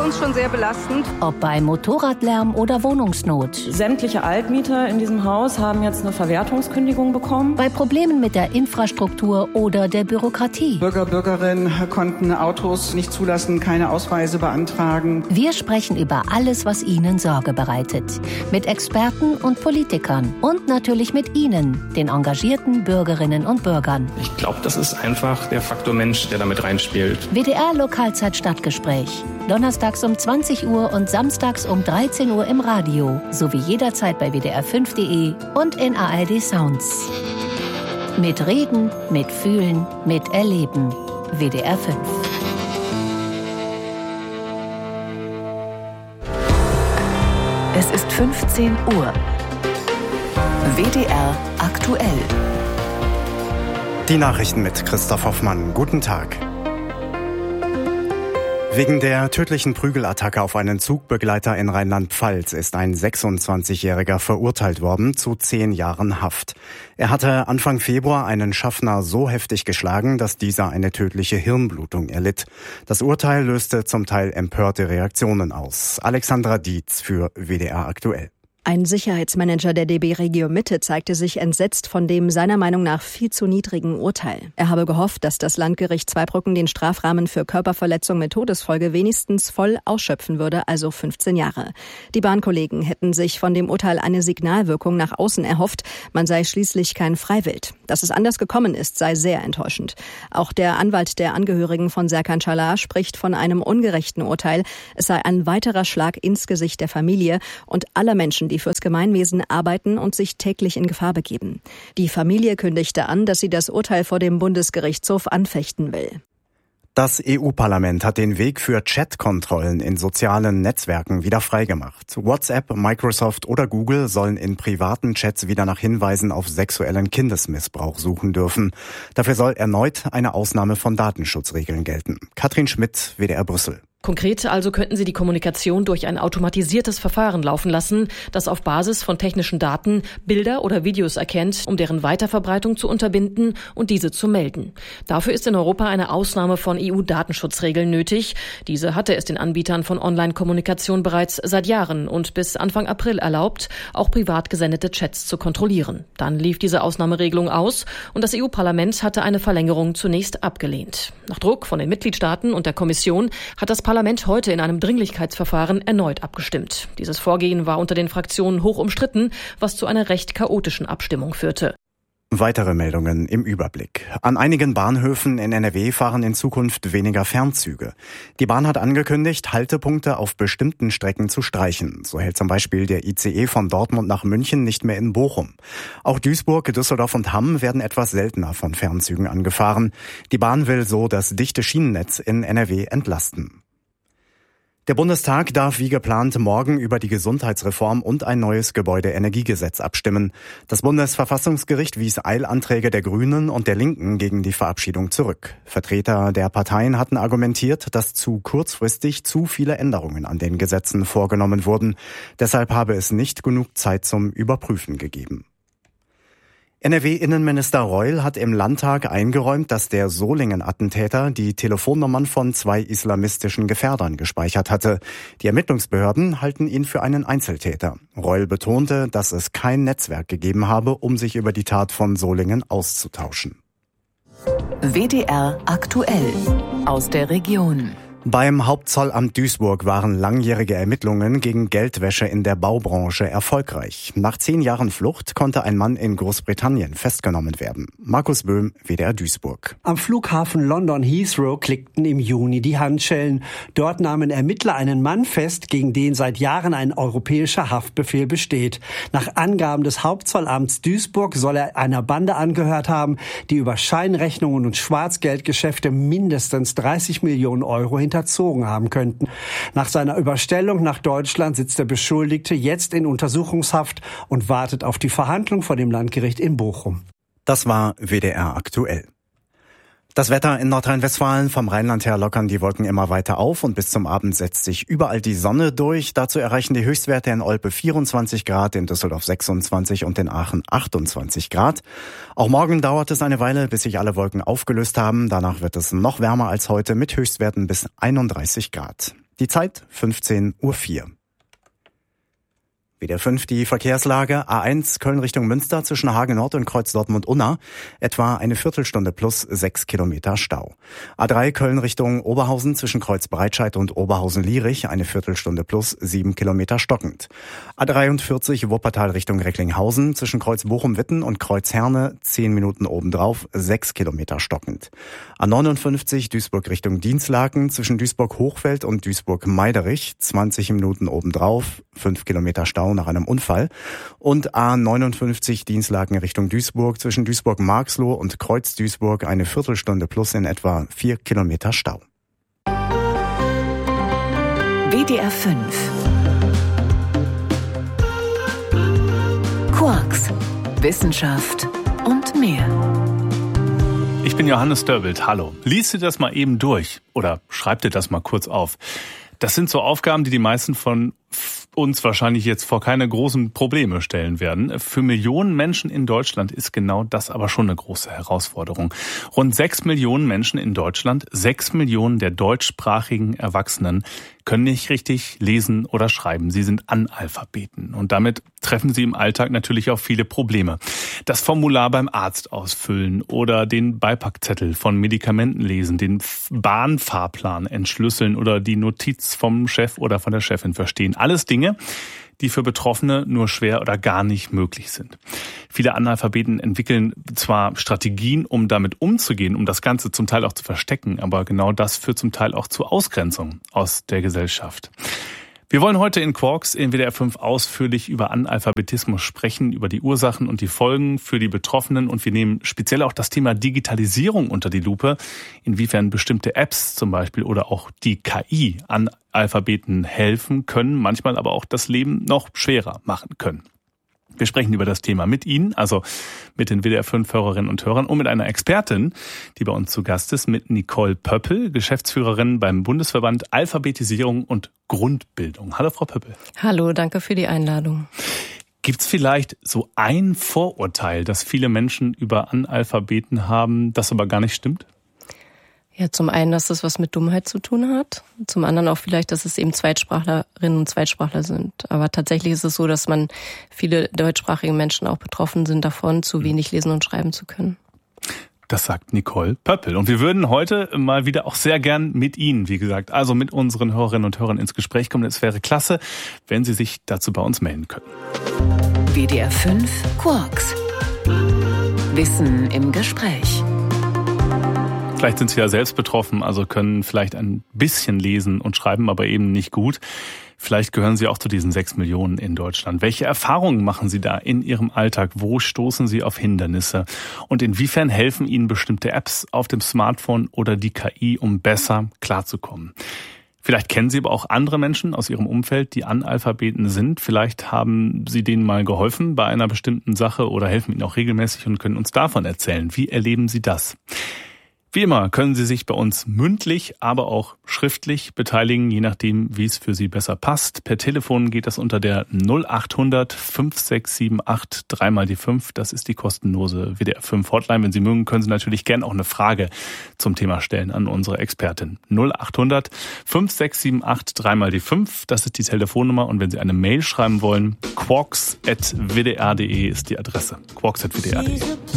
uns schon sehr belastend. Ob bei Motorradlärm oder Wohnungsnot. Sämtliche Altmieter in diesem Haus haben jetzt eine Verwertungskündigung bekommen. Bei Problemen mit der Infrastruktur oder der Bürokratie. Bürger, Bürgerinnen konnten Autos nicht zulassen, keine Ausweise beantragen. Wir sprechen über alles, was Ihnen Sorge bereitet. Mit Experten und Politikern. Und natürlich mit Ihnen, den engagierten Bürgerinnen und Bürgern. Ich glaube, das ist einfach der Faktor Mensch, der damit reinspielt. WDR Lokalzeit Stadtgespräch. Donnerstags um 20 Uhr und samstags um 13 Uhr im Radio. Sowie jederzeit bei wdr5.de und in ARD Sounds. Mit Reden, mit Fühlen, mit Erleben. WDR 5. Es ist 15 Uhr. WDR aktuell. Die Nachrichten mit Christoph Hoffmann. Guten Tag. Wegen der tödlichen Prügelattacke auf einen Zugbegleiter in Rheinland-Pfalz ist ein 26-Jähriger verurteilt worden zu 10 Jahren Haft. Er hatte Anfang Februar einen Schaffner so heftig geschlagen, dass dieser eine tödliche Hirnblutung erlitt. Das Urteil löste zum Teil empörte Reaktionen aus. Alexandra Dietz für WDR aktuell. Ein Sicherheitsmanager der DB Regio Mitte zeigte sich entsetzt von dem seiner Meinung nach viel zu niedrigen Urteil. Er habe gehofft, dass das Landgericht Zweibrücken den Strafrahmen für Körperverletzung mit Todesfolge wenigstens voll ausschöpfen würde, also 15 Jahre. Die Bahnkollegen hätten sich von dem Urteil eine Signalwirkung nach außen erhofft, man sei schließlich kein Freiwild. Dass es anders gekommen ist, sei sehr enttäuschend. Auch der Anwalt der Angehörigen von Serkan Çalar spricht von einem ungerechten Urteil. Es sei ein weiterer Schlag ins Gesicht der Familie und aller Menschen, die fürs Gemeinwesen arbeiten und sich täglich in Gefahr begeben. Die Familie kündigte an, dass sie das Urteil vor dem Bundesgerichtshof anfechten will. Das EU-Parlament hat den Weg für Chat-Kontrollen in sozialen Netzwerken wieder freigemacht. WhatsApp, Microsoft oder Google sollen in privaten Chats wieder nach Hinweisen auf sexuellen Kindesmissbrauch suchen dürfen. Dafür soll erneut eine Ausnahme von Datenschutzregeln gelten. Katrin Schmidt, WDR Brüssel. Konkret also könnten Sie die Kommunikation durch ein automatisiertes Verfahren laufen lassen, das auf Basis von technischen Daten Bilder oder Videos erkennt, um deren Weiterverbreitung zu unterbinden und diese zu melden. Dafür ist in Europa eine Ausnahme von EU-Datenschutzregeln nötig. Diese hatte es den Anbietern von Online-Kommunikation bereits seit Jahren und bis Anfang April erlaubt, auch privat gesendete Chats zu kontrollieren. Dann lief diese Ausnahmeregelung aus und das EU-Parlament hatte eine Verlängerung zunächst abgelehnt. Nach Druck von den Mitgliedstaaten und der Kommission hat das Parlament heute in einem Dringlichkeitsverfahren erneut abgestimmt. Dieses Vorgehen war unter den Fraktionen hoch umstritten, was zu einer recht chaotischen Abstimmung führte. Weitere Meldungen im Überblick. An einigen Bahnhöfen in NRW fahren in Zukunft weniger Fernzüge. Die Bahn hat angekündigt, Haltepunkte auf bestimmten Strecken zu streichen. So hält zum Beispiel der ICE von Dortmund nach München nicht mehr in Bochum. Auch Duisburg, Düsseldorf und Hamm werden etwas seltener von Fernzügen angefahren. Die Bahn will so das dichte Schienennetz in NRW entlasten. Der Bundestag darf wie geplant morgen über die Gesundheitsreform und ein neues Gebäudeenergiegesetz abstimmen. Das Bundesverfassungsgericht wies Eilanträge der Grünen und der Linken gegen die Verabschiedung zurück. Vertreter der Parteien hatten argumentiert, dass zu kurzfristig zu viele Änderungen an den Gesetzen vorgenommen wurden. Deshalb habe es nicht genug Zeit zum Überprüfen gegeben. NRW-Innenminister Reul hat im Landtag eingeräumt, dass der Solingen-Attentäter die Telefonnummern von 2 islamistischen Gefährdern gespeichert hatte. Die Ermittlungsbehörden halten ihn für einen Einzeltäter. Reul betonte, dass es kein Netzwerk gegeben habe, um sich über die Tat von Solingen auszutauschen. WDR aktuell aus der Region. Beim Hauptzollamt Duisburg waren langjährige Ermittlungen gegen Geldwäsche in der Baubranche erfolgreich. Nach 10 Jahren Flucht konnte ein Mann in Großbritannien festgenommen werden. Markus Böhm, WDR Duisburg. Am Flughafen London Heathrow klickten im Juni die Handschellen. Dort nahmen Ermittler einen Mann fest, gegen den seit Jahren ein europäischer Haftbefehl besteht. Nach Angaben des Hauptzollamts Duisburg soll er einer Bande angehört haben, die über Scheinrechnungen und Schwarzgeldgeschäfte mindestens 30 Millionen Euro hinterzogen haben könnten. Nach seiner Überstellung nach Deutschland sitzt der Beschuldigte jetzt in Untersuchungshaft und wartet auf die Verhandlung vor dem Landgericht in Bochum. Das war WDR aktuell. Das Wetter in Nordrhein-Westfalen: vom Rheinland her lockern die Wolken immer weiter auf und bis zum Abend setzt sich überall die Sonne durch. Dazu erreichen die Höchstwerte in Olpe 24 Grad, in Düsseldorf 26 und in Aachen 28 Grad. Auch morgen dauert es eine Weile, bis sich alle Wolken aufgelöst haben. Danach wird es noch wärmer als heute mit Höchstwerten bis 31 Grad. Die Zeit 15:04 Uhr. WDR 5 die Verkehrslage. A1 Köln Richtung Münster zwischen Hagen Nord und Kreuz Dortmund-Unna. Etwa eine Viertelstunde plus 6 Kilometer Stau. A3 Köln Richtung Oberhausen zwischen Kreuz Breitscheid und Oberhausen-Lierich. Eine Viertelstunde plus 7 Kilometer stockend. A43 Wuppertal Richtung Recklinghausen zwischen Kreuz Bochum-Witten und Kreuz Herne. 10 Minuten obendrauf, 6 Kilometer stockend. A59 Duisburg Richtung Dienstlaken zwischen Duisburg-Hochfeld und Duisburg-Meiderich. 20 Minuten obendrauf, 5 Kilometer Stau nach einem Unfall. Und A59 Dienstlaken Richtung Duisburg zwischen Duisburg-Marxloh und Kreuz Duisburg eine Viertelstunde plus in etwa 4 Kilometer Stau. WDR 5 Quarks, Wissenschaft und mehr. Ich bin Johannes Dörbelt, hallo. Lies dir das mal eben durch oder schreib dir das mal kurz auf. Das sind so Aufgaben, die meisten von uns wahrscheinlich jetzt vor keine großen Probleme stellen werden. Für Millionen Menschen in Deutschland ist genau das aber schon eine große Herausforderung. Rund 6 Millionen Menschen in Deutschland, 6 Millionen der deutschsprachigen Erwachsenen können nicht richtig lesen oder schreiben. Sie sind Analphabeten und damit treffen sie im Alltag natürlich auch viele Probleme. Das Formular beim Arzt ausfüllen oder den Beipackzettel von Medikamenten lesen, den Bahnfahrplan entschlüsseln oder die Notiz vom Chef oder von der Chefin verstehen. Alles Dinge, die für Betroffene nur schwer oder gar nicht möglich sind. Viele Analphabeten entwickeln zwar Strategien, um damit umzugehen, um das Ganze zum Teil auch zu verstecken, aber genau das führt zum Teil auch zu Ausgrenzung aus der Gesellschaft. Wir wollen heute in Quarks in WDR 5 ausführlich über Analphabetismus sprechen, über die Ursachen und die Folgen für die Betroffenen und wir nehmen speziell auch das Thema Digitalisierung unter die Lupe, inwiefern bestimmte Apps zum Beispiel oder auch die KI Analphabeten helfen können, manchmal aber auch das Leben noch schwerer machen können. Wir sprechen über das Thema mit Ihnen, also mit den WDR 5 Hörerinnen und Hörern und mit einer Expertin, die bei uns zu Gast ist, mit Nicole Pöppel, Geschäftsführerin beim Bundesverband Alphabetisierung und Grundbildung. Hallo Frau Pöppel. Hallo, danke für die Einladung. Gibt's vielleicht so ein Vorurteil, das viele Menschen über Analphabeten haben, das aber gar nicht stimmt? Ja, zum einen, dass das was mit Dummheit zu tun hat. Zum anderen auch vielleicht, dass es eben Zweitsprachlerinnen und Zweitsprachler sind. Aber tatsächlich ist es so, dass viele deutschsprachige Menschen auch betroffen sind davon, zu wenig lesen und schreiben zu können. Das sagt Nicole Pöppel. Und wir würden heute mal wieder auch sehr gern mit Ihnen, wie gesagt, also mit unseren Hörerinnen und Hörern ins Gespräch kommen. Es wäre klasse, wenn Sie sich dazu bei uns melden können. WDR 5 Quarks. Wissen im Gespräch. Vielleicht sind Sie ja selbst betroffen, also können vielleicht ein bisschen lesen und schreiben, aber eben nicht gut. Vielleicht gehören Sie auch zu diesen 6 Millionen in Deutschland. Welche Erfahrungen machen Sie da in Ihrem Alltag? Wo stoßen Sie auf Hindernisse? Und inwiefern helfen Ihnen bestimmte Apps auf dem Smartphone oder die KI, um besser klarzukommen? Vielleicht kennen Sie aber auch andere Menschen aus Ihrem Umfeld, die Analphabeten sind. Vielleicht haben Sie denen mal geholfen bei einer bestimmten Sache oder helfen ihnen auch regelmäßig und können uns davon erzählen. Wie erleben Sie das? Wie immer können Sie sich bei uns mündlich, aber auch schriftlich beteiligen, je nachdem, wie es für Sie besser passt. Per Telefon geht das unter der 0800 5678 3 die 5. Das ist die kostenlose WDR 5 Hotline. Wenn Sie mögen, können Sie natürlich gerne auch eine Frage zum Thema stellen an unsere Expertin. 0800 5678 3 die 5. Das ist die Telefonnummer. Und wenn Sie eine Mail schreiben wollen, quarks@wdr.de ist die Adresse. quarks@wdr.de.